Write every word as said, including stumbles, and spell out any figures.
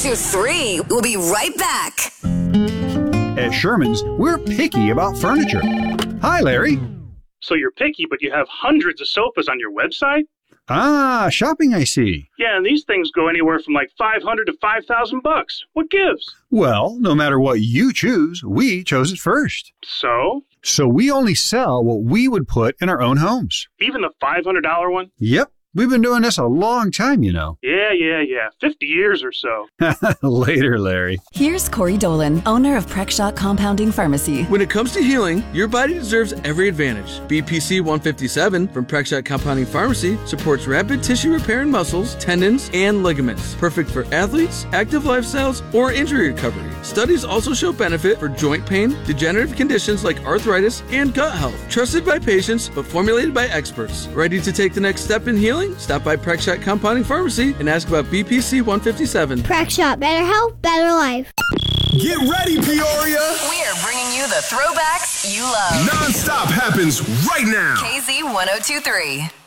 two three. We'll be right back. At Sherman's, we're picky about furniture. Hi, Larry. So you're picky, but you have hundreds of sofas on your website? Ah, shopping, I see. Yeah, and these things go anywhere from like five hundred to five thousand bucks. What gives? Well, no matter what you choose, we chose it first. So? So we only sell what we would put in our own homes. Even the five hundred dollars one? Yep. We've been doing this a long time, you know. Yeah, yeah, yeah. fifty years or so. Later, Larry. Here's Corey Dolan, owner of Prexshot Compounding Pharmacy. When it comes to healing, your body deserves every advantage. B P C one fifty-seven from Prexshot Compounding Pharmacy supports rapid tissue repair in muscles, tendons, and ligaments. Perfect for athletes, active lifestyles, or injury recovery. Studies also show benefit for joint pain, degenerative conditions like arthritis, and gut health. Trusted by patients, but formulated by experts. Ready to take the next step in healing? Stop by Prexshot Compounding Pharmacy and ask about B P C one fifty-seven. Prexshot, better health, better life. Get ready, Peoria! We are bringing you the throwbacks you love. Non-stop happens right now. K Z one oh two three.